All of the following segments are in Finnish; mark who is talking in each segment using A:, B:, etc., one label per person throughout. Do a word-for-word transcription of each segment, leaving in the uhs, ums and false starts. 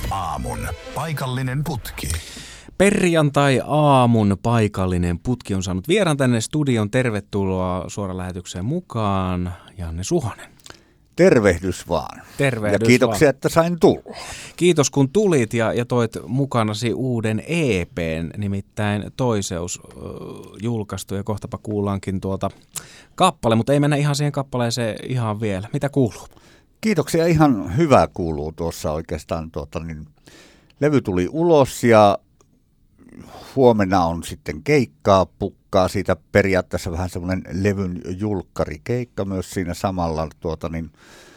A: aamun paikallinen putki.
B: Perjantai-aamun paikallinen putki on saanut vieraan tänne studion. Tervetuloa suoraan lähetykseen mukaan, Janne Suhonen.
C: Tervehdys vaan.
B: Tervehdys
C: ja kiitoksia,
B: vaan.
C: Että sain tulla.
B: Kiitos kun tulit ja, ja toit mukanasi uuden E P:n, nimittäin Toiseus äh, julkaistu ja kohtapa kuullaankin tuota kappale, mutta ei mennä ihan siihen kappaleeseen ihan vielä. Mitä kuuluu?
C: Kiitoksia, ihan hyvää kuuluu tuossa oikeastaan. Tuota, niin, levy tuli ulos ja huomenna on sitten keikkaa, pukkaa siitä periaatteessa vähän semmoinen levyn julkkarikeikka myös siinä samalla. Tuota, niin,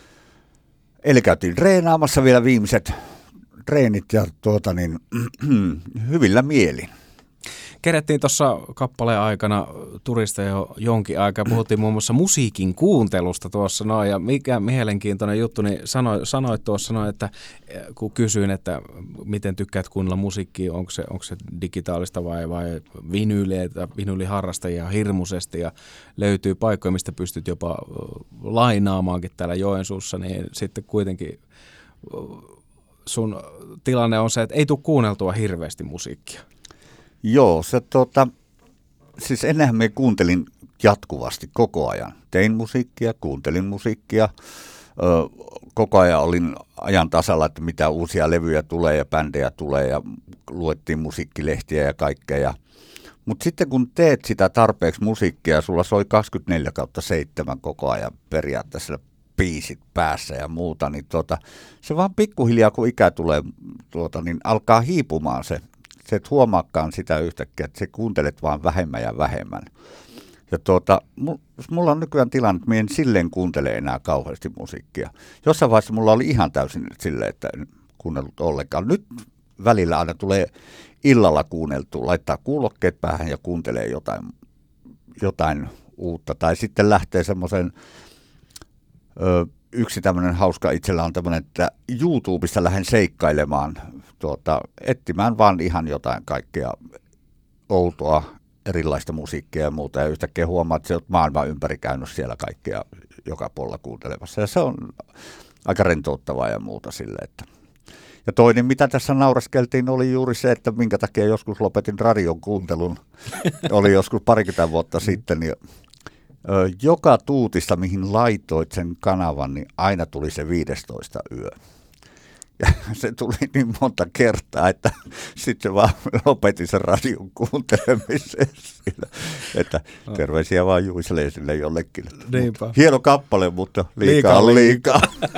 C: eli käytiin treenaamassa vielä viimeiset treenit ja tuota, niin, hyvillä mielin.
B: Kerättiin tuossa kappaleen aikana turisteja jo jonkin aikaa. Puhuttiin muun muassa musiikin kuuntelusta tuossa noin. Ja mikä mielenkiintoinen juttu, niin sanoit, sanoit tuossa noin, että kun kysyin, että miten tykkäät kuunnella musiikkia, onko se, onko se digitaalista vai, vai vinyyliä, vinyyliharrastajia hirmuisesti ja löytyy paikkoja, mistä pystyt jopa lainaamaankin täällä Joensuussa, niin sitten kuitenkin sun tilanne on se, että ei tule kuunneltua hirveästi musiikkia.
C: Joo, se tota, siis ennenhän me kuuntelin jatkuvasti koko ajan. Tein musiikkia, kuuntelin musiikkia, ö, koko ajan olin ajan tasalla, että mitä uusia levyjä tulee ja bändejä tulee ja luettiin musiikkilehtiä ja kaikkea. Mutta sitten kun teet sitä tarpeeksi musiikkia, sulla soi kaksikymmentäneljä kautta seitsemän koko ajan periaatteessa biisit päässä ja muuta, niin tota, se vaan pikkuhiljaa kun ikä tulee, tuota, niin alkaa hiipumaan se. Se et huomaakaan sitä yhtäkkiä, että sä kuuntelet vaan vähemmän ja vähemmän. Ja tuota, mulla on nykyään tilanne, että minä en silleen kuuntele enää kauheasti musiikkia. Jossain vaiheessa mulla oli ihan täysin silleen, että en kuunnellut ollenkaan. Nyt välillä aina tulee illalla kuunneltua, laittaa kuulokkeet päähän ja kuuntelee jotain, jotain uutta. Tai sitten lähtee semmoisen... Ö, Yksi tämmöinen hauska itsellä on tämmöinen, että YouTubesta lähden seikkailemaan, tuota, etsimään vaan ihan jotain kaikkea outoa, erilaista musiikkia ja muuta. Ja yhtäkkiä huomaa, että se on maailman ympäri käynyt siellä kaikkea joka puolella kuuntelemassa. Ja se on aika rentouttavaa ja muuta sille. Että. Ja toinen, mitä tässä nauraskeltiin, oli juuri se, että minkä takia joskus lopetin radion kuuntelun. Oli joskus parikymmentä vuotta sitten. Ja joka tuutista, mihin laitoit sen kanavan, niin aina tuli se viidestoista yö. Ja se tuli niin monta kertaa, että sitten se vaan lopetin sen radion kuuntelemisen sillä, että terveisiä vaan Juiselle sille jollekin. Hieno kappale, mutta liikaa on liikaa.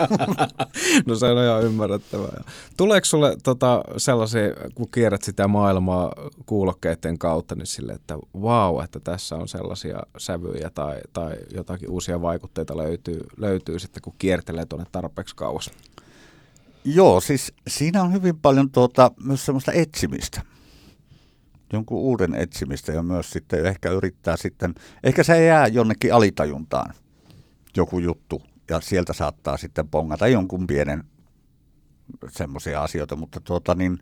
B: No se on ihan ymmärrettävää. Tuleeko sulle tota sellaisia, kun kierrät sitä maailmaa kuulokkeiden kautta, niin sille, että vau, että tässä on sellaisia sävyjä tai, tai jotakin uusia vaikutteita löytyy, löytyy sitten, kun kiertelee tuonne tarpeeksi kauas?
C: Joo, siis siinä on hyvin paljon tuota, myös semmoista etsimistä, jonkun uuden etsimistä ja myös sitten ehkä yrittää sitten, ehkä se jää jonnekin alitajuntaan joku juttu ja sieltä saattaa sitten pongata jonkun pienen semmoisia asioita, mutta tuota niin,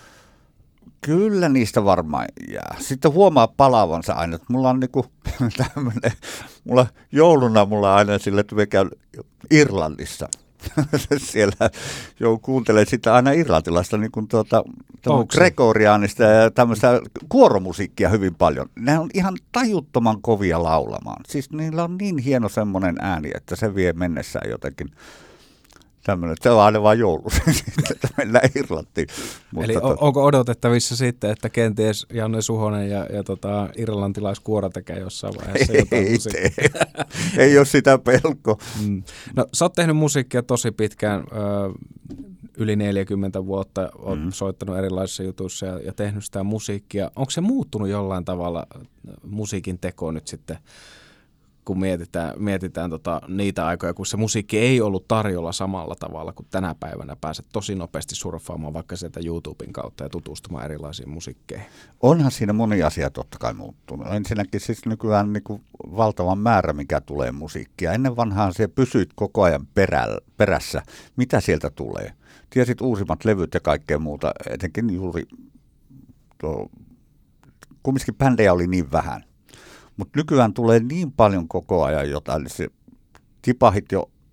C: kyllä niistä varmaan jää. Sitten huomaa palaavansa aina, että mulla on niinku tämmöinen, mulla jouluna mulla aina sille, että me käyn Irlannissa. Siellä jo kuuntelee sitä aina irlantilaista niin kuin tuota, gregoriaanista ja tämmöistä kuoromusiikkia hyvin paljon. Ne on ihan tajuttoman kovia laulamaan. Siis niillä on niin hieno semmoinen ääni, että se vie mennessään jotenkin tämmöinen. Se on aina vaan joulussa, että mennään Irlantiin.
B: Mutta eli to... onko odotettavissa sitten, että kenties Janne Suhonen ja, ja tota, irlantilaiskuoro tekee jossain vaiheessa jotain
C: ei
B: musiikkia?
C: Ei ole sitä pelko.
B: Mm. No sä oot tehnyt musiikkia tosi pitkään, ö, yli neljäkymmentä vuotta, oot mm. soittanut erilaisissa jutuissa ja, ja tehnyt sitä musiikkia. Onko se muuttunut jollain tavalla musiikin teko nyt sitten, kun mietitään, mietitään tota, niitä aikoja, kun se musiikki ei ollut tarjolla samalla tavalla kuin tänä päivänä pääset tosi nopeasti surffaamaan vaikka sieltä YouTuben kautta ja tutustumaan erilaisiin musiikkeihin?
C: Onhan siinä moni asia totta kai muuttunut. Ensinnäkin siis nykyään niin kuin valtavan määrä, mikä tulee musiikkia. Ennen vanhaan se pysyit koko ajan perä, perässä, mitä sieltä tulee. Tiesit uusimmat levyt ja kaikkea muuta, etenkin juuri tuo, kumminkin bändejä oli niin vähän. Mutta nykyään tulee niin paljon koko ajan jotain, se tipahit jo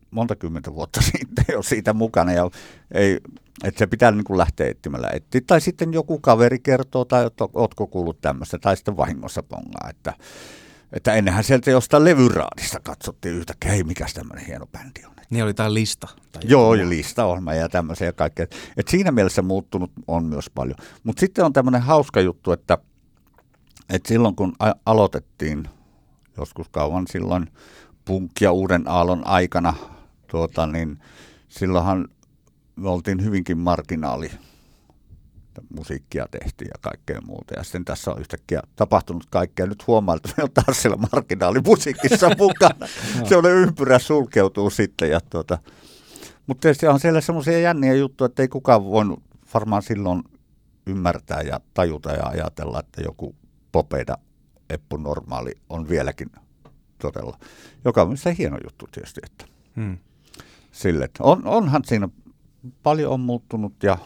C: monta kymmentä vuotta sitten jo siitä mukana ja ei, että se pitää niin kuin lähteä etsimällä etsiä. Tai sitten joku kaveri kertoo, tai että ootko kuullut tämmöistä, tai sitten vahingossa pongaa, että, että ennenhän sieltä jostain levyraadista katsottiin yhtäkkiä, hei mikäs tämmöinen hieno bändi on.
B: Niin oli tämä lista. Tai
C: Joo, ja listaohjelma ja tämmöisiä ja kaikkea. Et siinä mielessä muuttunut on myös paljon. Mutta sitten on tämmöinen hauska juttu, että, että silloin kun a- aloitettiin, joskus kauan silloin punk- ja uuden aallon aikana, tuota, niin silloinhan me oltiin hyvinkin marginaali. Musiikkia tehtiin ja kaikkea muuta. Ja sitten tässä on yhtäkkiä tapahtunut kaikkea. Nyt huomaa, että me on taas siellä marginaalimusiikissa mukana. Se on ympyrä sulkeutuu sitten. Ja tuota. Mutta tietysti on siellä semmoisia jänniä juttuja, että ei kukaan voinut varmaan silloin ymmärtää ja tajuta ja ajatella, että joku Popeda Eppu Normaali on vieläkin todella. Joka on se hieno juttu tietysti. Että hmm. sille, että on, onhan siinä paljon on muuttunut ja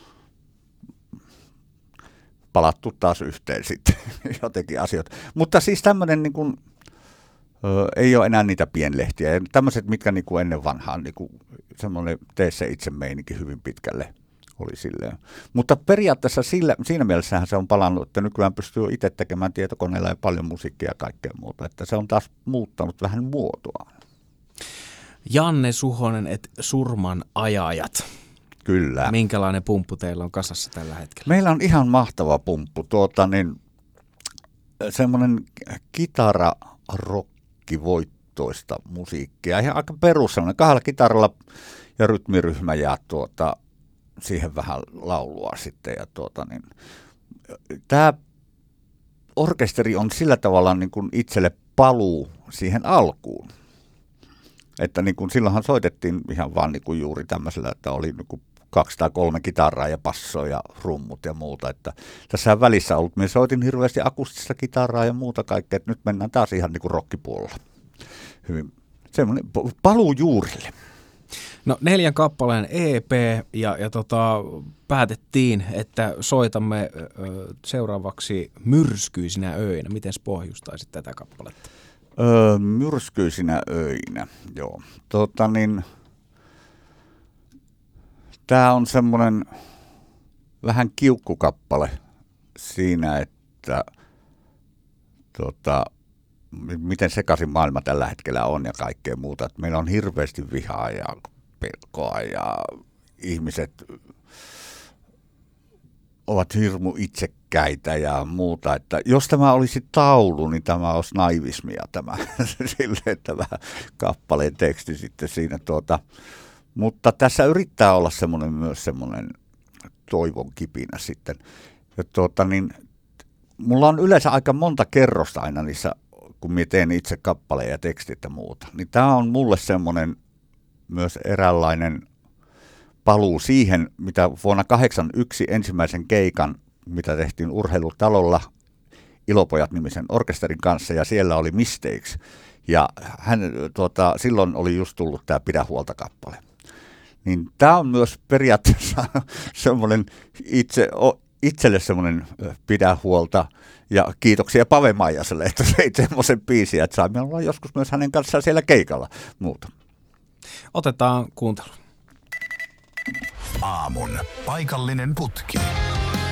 C: palattu taas yhteen sitten jotenkin asioita. Mutta siis tämmöinen niin kuin, ö, ei ole enää niitä pienlehtiä. Ja tämmöiset, mitkä niin kuin ennen vanhaan, niin kuin semmoinen tee se itse meininki hyvin pitkälle oli silleen. Mutta periaatteessa sillä, siinä mielessähän se on palannut, että nykyään pystyy itse tekemään tietokoneella ja paljon musiikkia ja kaikkea muuta. Että se on taas muuttanut vähän muotoaan.
B: Janne Suhonen, et Surman ajajat.
C: Kyllä.
B: Minkälainen pumppu teillä on kasassa tällä hetkellä?
C: Meillä on ihan mahtava pumppu. Tuota, niin, semmoinen kitara-rokkivoittoista musiikkia. Ihan aika perus semmoinen. Kahdella kitaralla ja rytmiryhmä ja tuota, siihen vähän laulua sitten. Ja tuota, niin, tämä orkesteri on sillä tavalla niin kuin itselle paluu siihen alkuun. Että niin kuin silloinhan soitettiin ihan vaan niin kuin juuri tämmöisellä, että oli niin kuin kaksi tai kolme kitaraa ja passoa ja rummut ja muuta. Että tässä välissä ollut, minä soitin hirveästi akustista kitaraa ja muuta kaikkea, että nyt mennään taas ihan niin kuin rockipuolella. Hyvin semmoinen paluu juurille.
B: No neljän kappaleen E P ja, ja tota, päätettiin, että soitamme ö, seuraavaksi Myrskyisinä öinä. Miten pohjustaisit tätä kappaletta?
C: Öö, myrskyisinä öinä, joo. Tota niin, tää on semmoinen vähän kiukkukappale siinä, että tota, miten sekaisin maailma tällä hetkellä on ja kaikkea muuta. Et meillä on hirveästi vihaa ja pelkoa ja ihmiset ovat hirmu itsekkäitä ja muuta, että jos tämä olisi taulu, niin tämä olisi naivismia tämä, sille, että vähän kappaleen teksti sitten siinä tuota. Mutta tässä yrittää olla semmoinen myös semmoinen toivon kipinä sitten. Ja tuota niin, mulla on yleensä aika monta kerrosta aina niissä, kun minä teen itse kappaleen ja tekstit ja muuta. Niin tämä on mulle semmoinen myös eräänlainen paluu siihen, mitä vuonna kahdeksankymmentäyksi ensimmäisen keikan, mitä tehtiin Urheilutalolla Ilopojat-nimisen orkesterin kanssa, ja siellä oli Mistakes. Ja hän, tuota, silloin oli just tullut tämä Pidä huolta -kappale. Niin tämä on myös periaatteessa semmoinen itse, itselle semmoinen Pidä huolta, ja kiitoksia Pave Maijaselle, että veit semmoisen biisin, että saimme olla joskus myös hänen kanssaan siellä keikalla muuta.
B: Otetaan kuuntelu.
A: Aamun paikallinen putki.